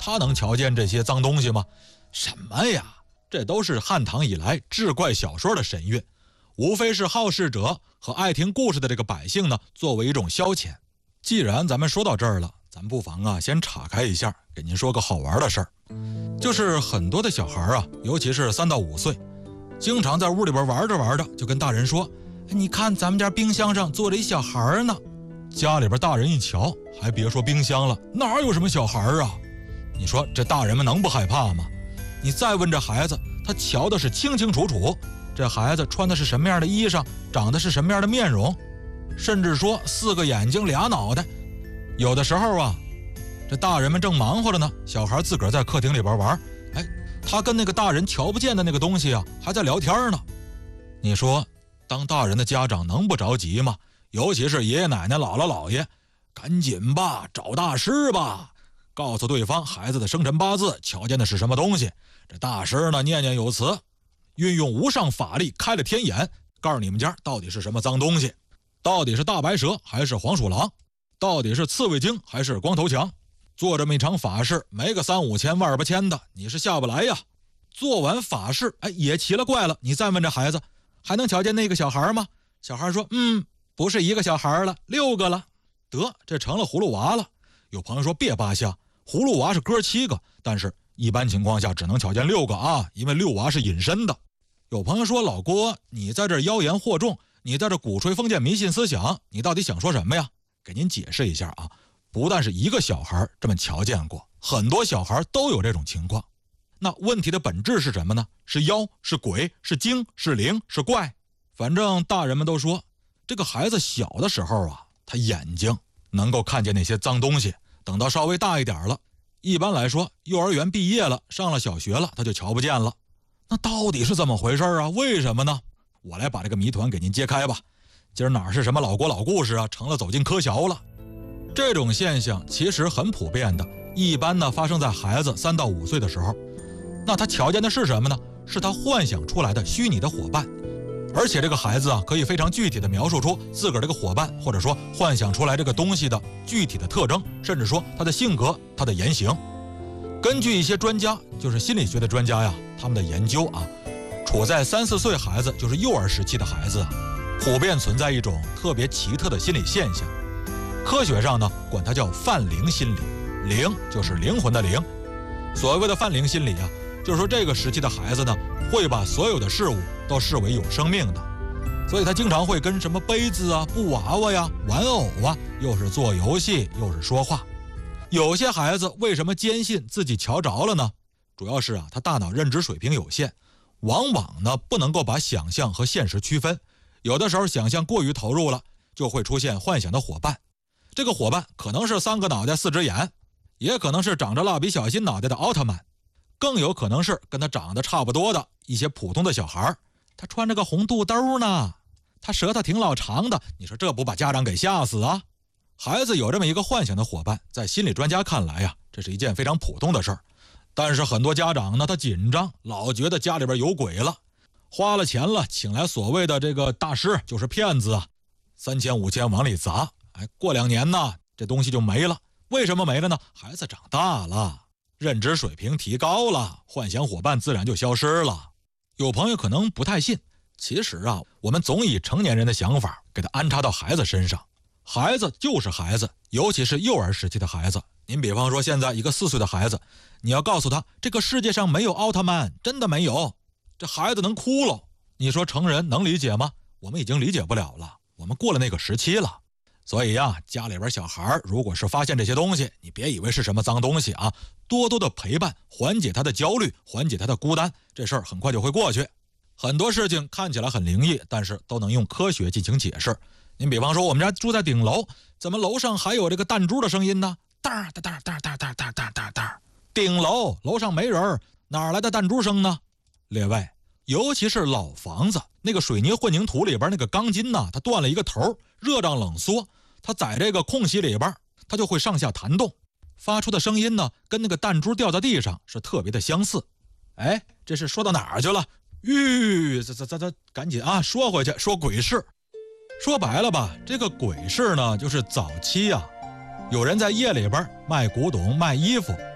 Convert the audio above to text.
他能瞧见这些脏东西吗？什么呀，这都是汉唐以来志怪小说的神韵，无非是好事者和爱听故事的这个百姓呢，作为一种消遣。既然咱们说到这儿了，咱们不妨啊先岔开一下，给您说个好玩的事儿。就是很多的小孩啊，尤其是3到5岁，经常在屋里边玩着玩着就跟大人说，你看咱们家冰箱上坐着一小孩呢。家里边大人一瞧，还别说冰箱了，哪有什么小孩啊？你说这大人们能不害怕吗？你再问这孩子，他瞧的是清清楚楚，这孩子穿的是什么样的衣裳，长得是什么样的面容，甚至说4个眼睛2脑袋。有的时候啊，这大人们正忙活着呢，小孩自个儿在客厅里边玩，他跟那个大人瞧不见的那个东西啊，还在聊天呢。你说当大人的家长能不着急吗？尤其是爷爷奶奶姥姥姥爷，赶紧吧，找大师吧，告诉对方孩子的生辰八字瞧见的是什么东西。这大师呢念念有词，运用无上法力开了天眼，告诉你们家到底是什么脏东西，到底是大白蛇还是黄鼠狼，到底是刺猬精还是光头强。做这么一场法事，没个3、5千、万8千的，你是下不来呀。做完法事，也奇了怪了，你再问这孩子，还能瞧见那个小孩吗？小孩说，不是1个小孩了，6个了。得，这成了葫芦娃了。有朋友说别扒瞎，葫芦娃是哥7个，但是一般情况下只能瞧见6个啊，因为6娃是隐身的。有朋友说，老郭，你在这妖言惑众，你在这鼓吹封建迷信思想，你到底想说什么呀？给您解释一下啊，不但是1个小孩这么瞧见过，很多小孩都有这种情况。那问题的本质是什么呢？是妖，是鬼，是精，是灵，是怪。反正大人们都说，这个孩子小的时候啊，他眼睛能够看见那些脏东西，等到稍微大一点了，一般来说幼儿园毕业了，上了小学了，他就瞧不见了。那到底是怎么回事啊？为什么呢？我来把这个谜团给您揭开吧。今儿哪是什么老郭老故事啊，成了走进科学了。这种现象其实很普遍的，一般呢发生在孩子3到5岁的时候。那他瞧见的是什么呢？是他幻想出来的虚拟的伙伴。而且这个孩子啊，可以非常具体的描述出自个儿这个伙伴，或者说幻想出来这个东西的具体的特征，甚至说他的性格、他的言行。根据一些专家，就是心理学的专家呀，他们的研究啊，处在3、4岁孩子，就是幼儿时期的孩子啊，普遍存在一种特别奇特的心理现象。科学上呢，管它叫泛灵心理，灵就是灵魂的灵。所谓的泛灵心理啊，就是说这个时期的孩子呢，会把所有的事物都视为有生命的，所以他经常会跟什么杯子啊、布娃娃呀、玩偶啊，又是做游戏，又是说话。有些孩子为什么坚信自己瞧着了呢？主要是啊，他大脑认知水平有限，往往呢不能够把想象和现实区分。有的时候想象过于投入了，就会出现幻想的伙伴。这个伙伴可能是3个脑袋4只眼，也可能是长着蜡笔小新脑袋的奥特曼，更有可能是跟他长得差不多的一些普通的小孩。他穿着个红肚兜呢，他舌头挺老长的，你说这不把家长给吓死啊？孩子有这么一个幻想的伙伴，在心理专家看来呀，这是一件非常普通的事儿。但是很多家长呢，他紧张，老觉得家里边有鬼了，花了钱了，请来所谓的这个大师，就是骗子啊，3千5千往里砸，过2年呢，这东西就没了。为什么没了呢？孩子长大了，认知水平提高了，幻想伙伴自然就消失了。有朋友可能不太信，其实啊，我们总以成年人的想法给他安插到孩子身上。孩子就是孩子，尤其是幼儿时期的孩子。您比方说现在一个4岁的孩子，你要告诉他这个世界上没有奥特曼，真的没有，这孩子能哭了。你说成人能理解吗？我们已经理解不了了，我们过了那个时期了。所以呀，家里边小孩如果是发现这些东西，你别以为是什么脏东西啊，多多的陪伴，缓解他的焦虑，缓解他的孤单，这事儿很快就会过去。很多事情看起来很灵异，但是都能用科学进行解释。您比方说我们家住在顶楼，怎么楼上还有这个弹珠的声音呢？哒哒哒哒哒哒哒哒哒哒，顶楼楼上没人，哪来的弹珠声呢？列位，尤其是老房子，那个水泥混凝土里边那个钢筋呢，它断了一个头，热胀冷缩，它在这个空隙里边，它就会上下弹动，发出的声音呢，跟那个弹珠掉在地上是特别的相似。这是说到哪儿去了？咱赶紧啊，说回去，说鬼市。说白了吧，这个鬼市呢，就是早期啊，有人在夜里边卖古董、卖衣服，